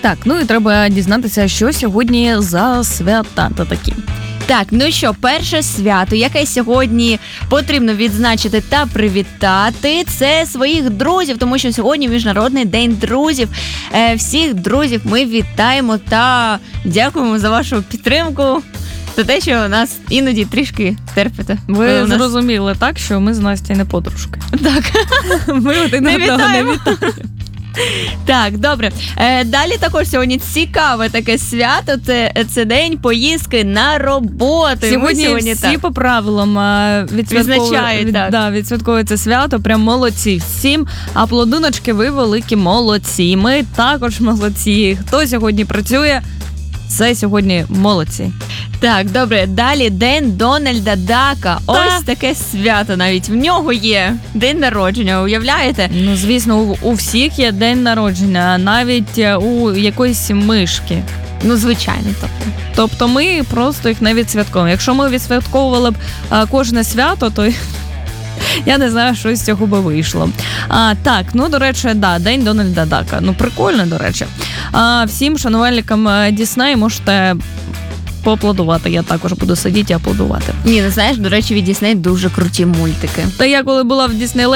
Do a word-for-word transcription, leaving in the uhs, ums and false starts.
Так, ну і треба дізнатися, що сьогодні за свята та такі. Так, ну що, перше свято, яке сьогодні потрібно відзначити та привітати, це своїх друзів, тому що сьогодні Міжнародний день друзів. Е, всіх друзів ми вітаємо та дякуємо за вашу підтримку, за те, що нас іноді трішки терпите. Ви нас... зрозуміли, так, що ми з Настю не подружки. Так. Ми один Не одного не вітаємо. вітаємо. Так, добре. Е, далі також сьогодні цікаве таке свято. Це, це день поїздки на роботу. І ми Сьогодні, сьогодні всі так. по правилам е, відсвятковують, Відзначають, від, так. да, відсвятковують це свято. Прям молодці. Всім аплодуночки, ви великі молодці. Ми також молодці. Хто сьогодні працює, це сьогодні молодці. Так, добре. Далі день Дональда Дака. Та. Ось таке свято навіть. В нього є день народження, уявляєте? Ну, звісно, у, у всіх є день народження, навіть е, у якоїсь мишки. Ну, звичайно, тобто. Тобто ми просто їх не відсвятковуємо. Якщо ми відсвятковували б а, кожне свято, то я не знаю, що з цього би вийшло. А, так, ну, до речі, да, день Дональда Дака. Ну, прикольно, до речі. А, всім шанувальникам Дісней можете поаплодувати. Я також буду сидіти і аплодувати. Ні, ну знаєш, до речі, від Дісней дуже круті мультики. Та я коли була в Діснейленді,